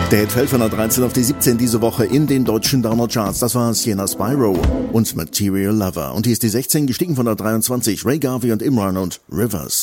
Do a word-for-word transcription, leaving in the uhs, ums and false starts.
Der Hit fällt von der dreizehn auf die siebzehn diese Woche in den deutschen Downer-Charts. Das war Sienna Spyro und Material Lover. Und hier ist die sechzehn gestiegen von der dreiundzwanzig. Ray Garvey und Imran und Rivers.